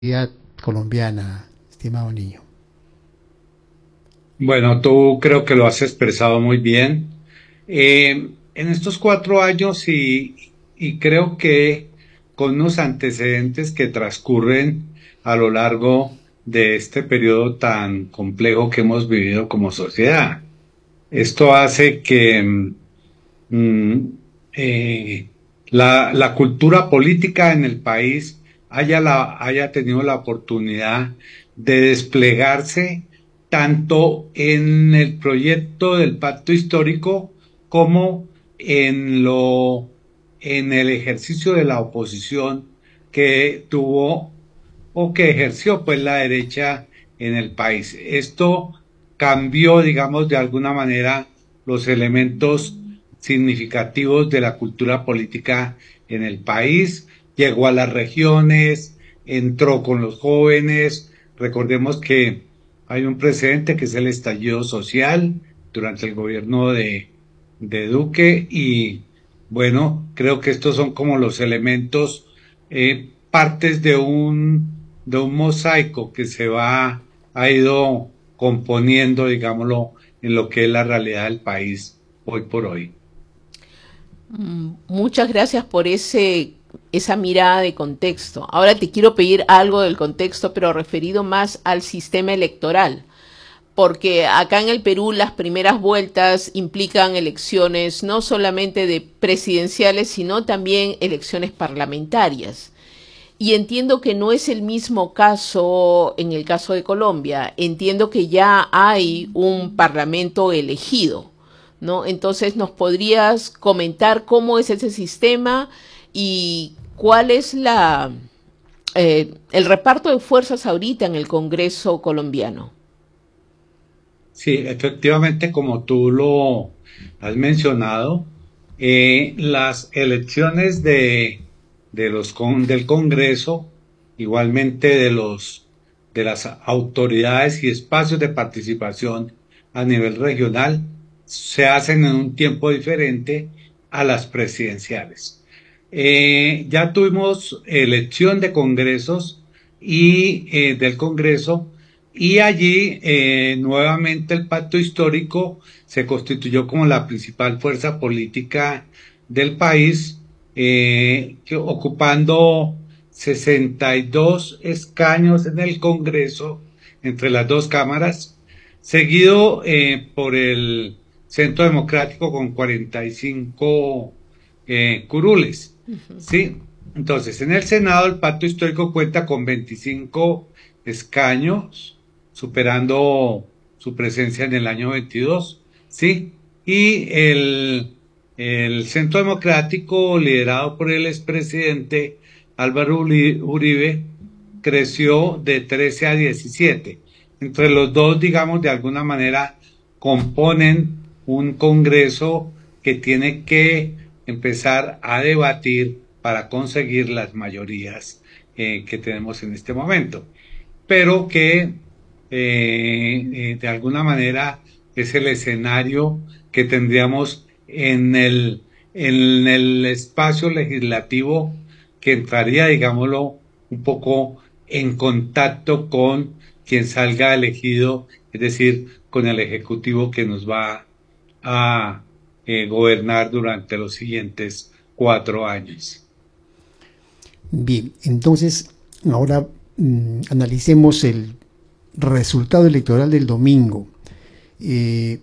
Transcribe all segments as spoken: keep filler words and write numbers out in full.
colombiana, estimado Niño. Bueno, tú creo que lo has expresado muy bien. Eh, en estos cuatro años y, y creo que con unos antecedentes que transcurren a lo largo de este periodo tan complejo que hemos vivido como sociedad. Esto hace que mm, mm, eh, la, la cultura política en el país haya, la, haya tenido la oportunidad de desplegarse tanto en el proyecto del pacto histórico como en lo, en el ejercicio de la oposición que tuvo o que ejerció pues la derecha en el país. Esto cambió, digamos, de alguna manera los elementos significativos de la cultura política en el país, llegó a las regiones, entró con los jóvenes. Recordemos que hay un precedente que es el estallido social durante el gobierno de, de Duque y bueno, creo que estos son como los elementos, eh, partes de un, de un mosaico que se va, ha ido componiendo, digámoslo, en lo que es la realidad del país hoy por hoy. Mm, Muchas gracias por ese, esa mirada de contexto. Ahora te quiero pedir algo del contexto, pero referido más al sistema electoral, porque acá en el Perú las primeras vueltas implican elecciones no solamente de presidenciales, sino también elecciones parlamentarias. Y entiendo que no es el mismo caso en el caso de Colombia. Entiendo que ya hay un parlamento elegido, ¿no? Entonces, ¿nos podrías comentar cómo es ese sistema y cuál es la eh, el reparto de fuerzas ahorita en el Congreso colombiano? Sí, efectivamente, como tú lo has mencionado, eh, las elecciones de, de los con- del Congreso, igualmente de los de las autoridades y espacios de participación a nivel regional, se hacen en un tiempo diferente a las presidenciales. Eh, ya tuvimos elección de congresos y eh, del Congreso y allí eh, nuevamente el pacto histórico se constituyó como la principal fuerza política del país, eh, que, ocupando sesenta y dos escaños en el Congreso entre las dos cámaras, seguido eh, por el Centro Democrático con cuarenta y cinco eh, curules. ¿Sí? Entonces, en el Senado el pacto histórico cuenta con veinticinco escaños, superando su presencia en el año veintidós, ¿sí? Y el, el Centro Democrático, liderado por el expresidente Álvaro Uribe, creció de trece a diecisiete. Entre los dos, digamos, de alguna manera componen un Congreso que tiene que empezar a debatir para conseguir las mayorías eh, que tenemos en este momento, pero que eh, eh, de alguna manera es el escenario que tendríamos en el, en el espacio legislativo que entraría, digámoslo, un poco en contacto con quien salga elegido, es decir, con el ejecutivo que nos va a eh, gobernar durante los siguientes cuatro años. Bien, entonces ahora mm, analicemos el resultado electoral del domingo. Eh,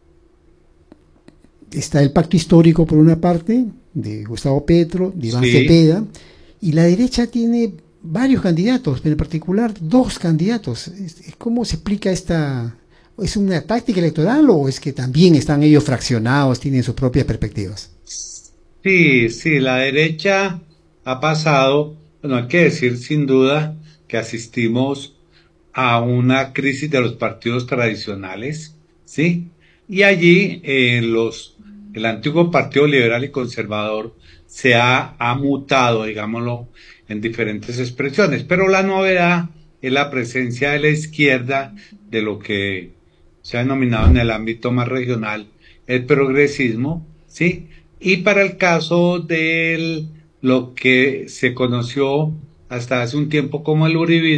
está el pacto histórico por una parte, de Gustavo Petro, de Iván Sí, Cepeda, y la derecha tiene varios candidatos, pero en particular dos candidatos. ¿Cómo se explica esta? ¿Es una táctica electoral o es que también están ellos fraccionados, tienen sus propias perspectivas? sí, sí, la derecha ha pasado, bueno, hay que decir sin duda que asistimos a una crisis de los partidos tradicionales, ¿sí? Y allí eh, los, el antiguo Partido Liberal y Conservador se ha, ha mutado, digámoslo, en diferentes expresiones, pero la novedad es la presencia de la izquierda, de lo que se ha denominado en el ámbito más regional el progresismo, ¿sí? Y para el caso de lo que se conoció hasta hace un tiempo como el uribismo,